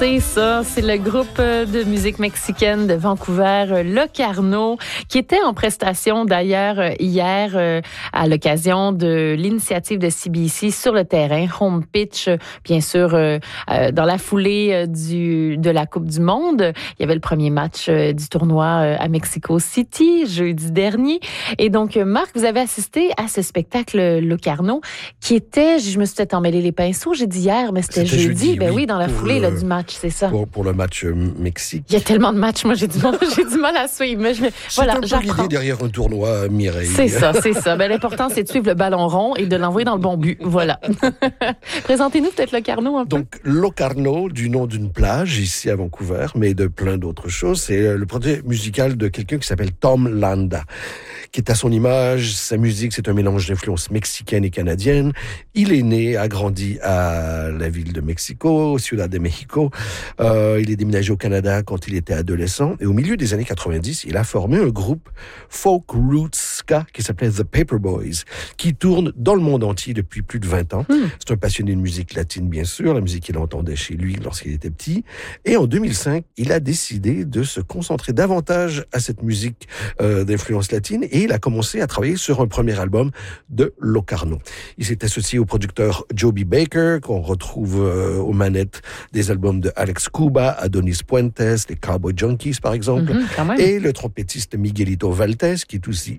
C'est ça, c'est le groupe de musique mexicaine de Vancouver, Locarno, qui était en prestation d'ailleurs hier à l'occasion de l'initiative de CBC sur le terrain, Home Pitch, bien sûr, dans la foulée de la Coupe du Monde. Il y avait le premier match du tournoi à Mexico City, jeudi dernier. Et donc, Marc, vous avez assisté à ce spectacle Locarno qui était, je me suis peut-être emmêlé les pinceaux, j'ai dit hier, mais c'était jeudi. Ben oui, dans la foulée du match. C'est ça. Pour le match Mexique. Il y a tellement de matchs, moi j'ai du mal à suivre. Mais voilà, un peu l'idée derrière un tournoi, Mireille. C'est ça. Ben, l'important, c'est de suivre le ballon rond et de l'envoyer dans le bon but. Voilà. Présentez-nous peut-être Locarno un peu. Donc, Locarno, du nom d'une plage ici à Vancouver, mais de plein d'autres choses. C'est le projet musical de quelqu'un qui s'appelle Tom Landa, qui est à son image. Sa musique, c'est un mélange d'influences mexicaines et canadiennes. Il est né, a grandi à la ville de Mexico, Ciudad de México. Il est déménagé au Canada quand il était adolescent. Et au milieu des années 90, il a formé un groupe folk roots ska qui s'appelait The Paperboys, qui tourne dans le monde entier depuis plus de 20 ans. C'est un passionné de musique latine, bien sûr, la musique qu'il entendait chez lui lorsqu'il était petit. Et en 2005, il a décidé de se concentrer davantage à cette musique d'influence latine et il a commencé à travailler sur un premier album de Locarno. Il s'est associé au producteur Joby Baker, qu'on retrouve aux manettes des albums de Alex Cuba, Adonis Puentes, les Cowboy Junkies par exemple, et le trompettiste Miguelito Valtez, qui est aussi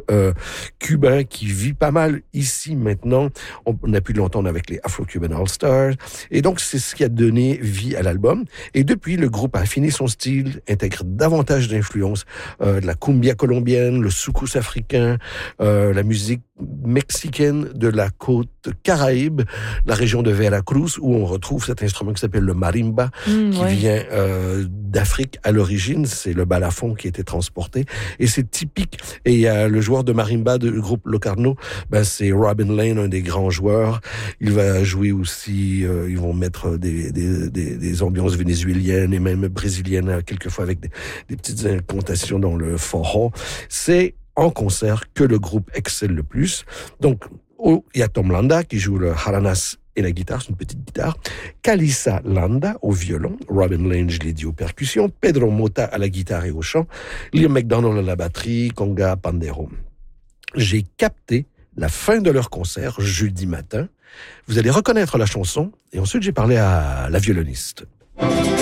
cubain, qui vit pas mal ici maintenant. On a pu l'entendre avec les Afro-Cuban All-Stars. Et donc, c'est ce qui a donné vie à l'album. Et depuis, le groupe a affiné son style, intègre davantage d'influences de la cumbia colombienne, le soukous africain, la musique mexicaine de la côte Caraïbe, la région de Veracruz, où on retrouve cet instrument qui s'appelle le marimba, qui vient d'Afrique à l'origine. C'est le balafon qui a été transporté. Et c'est typique. Et il y a le joueur de marimba du groupe Locarno, c'est Robin Lane, un des grands joueurs. Il va jouer aussi, ils vont mettre des ambiances vénézuéliennes et même brésiliennes, quelquefois avec des petites incantations dans le forró. C'est en concert que le groupe excelle le plus. Donc, il y a Tom Landa qui joue le jaranas et la guitare, c'est une petite guitare. Calissa Landa au violon, Robin Lane, je l'ai dit, aux percussions, Pedro Mota à la guitare et au chant, Liam McDonald à la batterie, conga, pandero. J'ai capté la fin de leur concert jeudi matin. Vous allez reconnaître la chanson et ensuite j'ai parlé à la violoniste.